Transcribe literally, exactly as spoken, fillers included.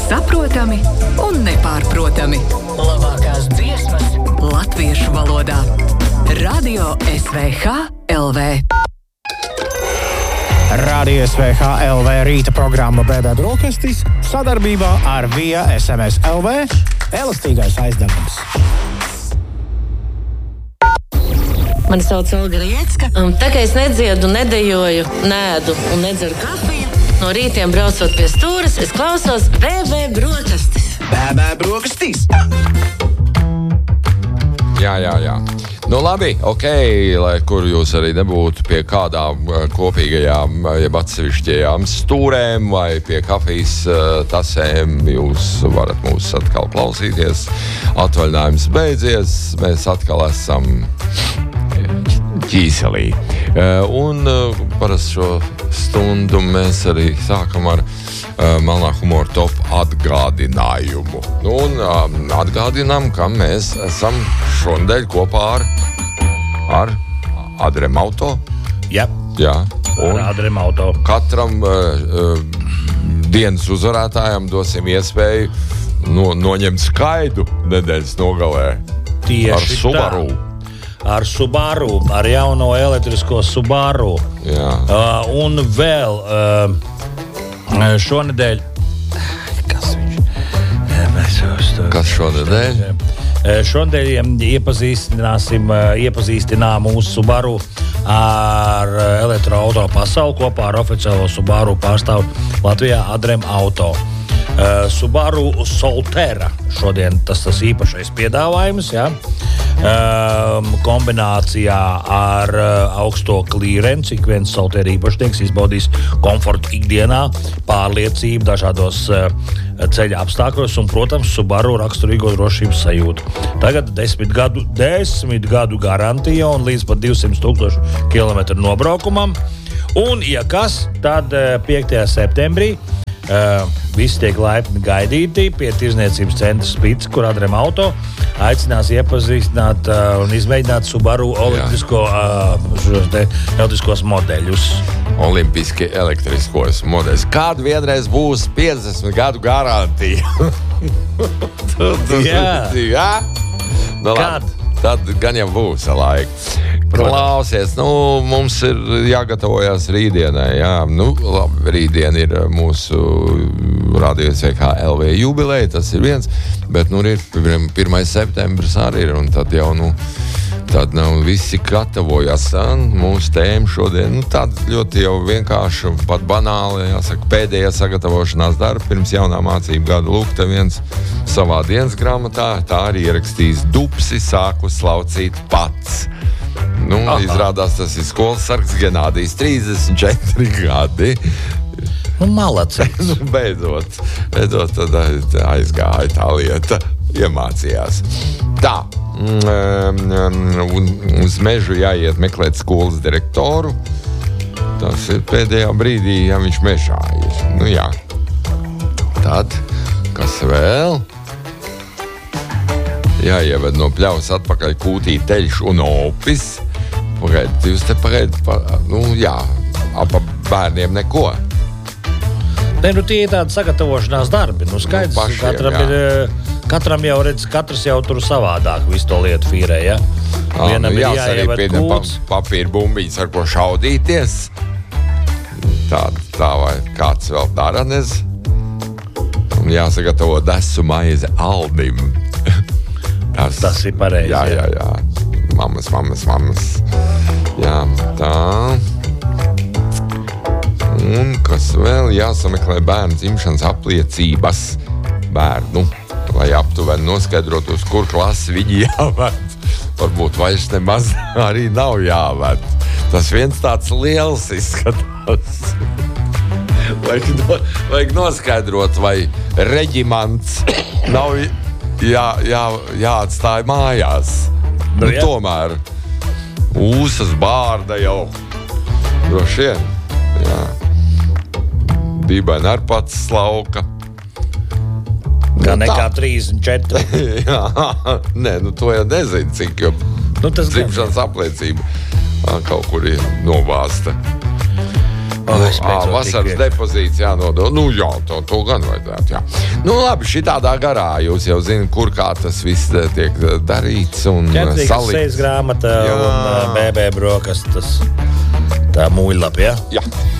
Saprotami un nepārprotami. Labākās dziesmas latviešu valodā. Radio S V H L V. Radio S V H L V rīta programma Bēbē brokastis sadarbībā ar Via S M S L V elastīgais aizdevums. Mani sauc Olga Riecka. Tā kā es nedziedu, nedejoju, nēdu un nedzeru kafiju, no rītiem braucot pie stūres, es klausos Bēbē brokastis. Bēbē brokastis! Jā, jā, jā. Nu labi, ok, lai kur jūs arī nebūtu pie kādām kopīgajām, jeb atsevišķajām stūrēm vai pie kafijas tasēm, jūs varat mūs atkal klausīties. Atvaļinājums beidzies, mēs atkal esam ķīselī. Un parasti šo stundu mēs arī sākam ar Melnā humora top atgādinājumu. Un atgādinām, ka mēs esam šonadēļ kopā ar, ar Adrem Auto. Jā, Jā. Un ar Adrem Auto. Katram uh, dienas uzvarētājam dosim iespēju no, noņemt skaidu nedēļas nogalē. Tieši ar Subaru. Tā. Ar Subaru, ar jauno elektrisko Subaru. Jā. Uh, un vēl uh, šonedēļ... Kas viņš? Kas šonedēļ? Šonedēļ iepazīstināsim, iepazīstinām mūsu Subaru ar elektroauto pasauli kopā ar oficiālo Subaru pārstāvu Latvijā Adrem Auto. Uh, Subaru Solterra šodien tas tas īpašais piedāvājums, ja? uh, kombinācijā ar uh, augsto klīrenci, ik viens Solterra īpašnieks izbaudīs komfortu ikdienā, pārliecību dažādos uh, ceļa apstākļos un, protams, Subaru raksturīgo drošības sajūtu. Tagad desmit gadu, desmit gadu garantija un līdz pat divsimt tūkstošu kilometru nobraukumam. Un, ja kas, tad uh, piektajā septembrī Uh, visi tiek laipni gaidīti pie tirzniecības centra Spice, kur Adrem Auto aicinās iepazīstināt uh, un izmēģināt Subaru elektrisko, uh, šos te elektriskos modeļus. Olimpiski elektriskos modeļus. Kādu vienreiz būs piecdesmit gadu garantija? Jā. Jā? Nu, Kad? Tad gan jau būs laika. Klausies, nu, mums ir jāgatavojas rītdienai. Jā. Nu, labi, rītdien ir mūsu Radio S V H L V jubileja, tas ir viens, bet nu ir pirmais septembris arī ir, un tad jau, nu, tad nav visi gatavojas. Mūsu tēma šodien, nu, tāda ļoti jau vienkārši, pat banāli, jāsaka, pēdējā sagatavošanās darba pirms jaunā mācību gada. Lūk, te viens savā dienas grāmatā, tā arī ierakstījis Dupsi sāku slaucīt pats. Nu, Aha. Izrādās, tas ir skolas sargs Genādijs, trīsdesmit četri gadi. Nu, malacīts. Nu, beidzot, beidzot, tad aizgāja tā lieta, iemācījās. Tā, un uz mežu jāiet meklēt skolas direktoru. Tas ir pēdējā brīdī, ja viņš mežā ir. Nu, jā. Tad, kas vēl? Jāieved no pļaus atpakaļ kūtī teļš un opis. Pagaid, jūs te pagaid, pa, nu jā, apa bērniem neko. Ne, nu tie ir tādi sagatavošanās darbi. Nu skaidrs, nu, pašiem, katram, ir, katram jau redz, katrs jau tur savādāk visu to lietu fīrē, ja? À, Vienam nu, ir jāieved kūts. Pa, papīra bumbiņas, ar ko šaudīties. Tā, tā vai kāds vēl dara, nez. Un jāsagatavo desu maize Aldim. Tas, Tas ir pareizi. Jā, jā, jā. Mammas, mammas, mammas. Jā, tā. Un kas vēl? Jāsameklē bērnu dzimšanas apliecības bērnu, lai aptuveni noskaidrotos, kur klasi viņi jāved. Varbūt vairs nemaz arī nav jāved. Tas viens tāds liels izskatās. Vajag, no, vajag noskaidrot, vai reģiments nav... Jā, jā, jāatstāja mājās. Nu, nu tomēr ūsas bārda jau droši vien. Jā. Dībaini ar pats slauka. Kā nu, nekā trīsdesmit četri. Jā, nē, nu to jau nezinu, cik, jo nu, dzimšanas apliecība kaut kur ir novāsta. Oh, nu, ā, vasaras depozīts jānodod. Nu, jā, to, to gan vajadzētu, jā. Nu, labi, šitādā garā jūs jau zināt, kur kā tas viss tiek darīts un salikts. salikts. Sejas grāmata Jā. un B B brokastas. Tā mūļlapa, jā? Jā.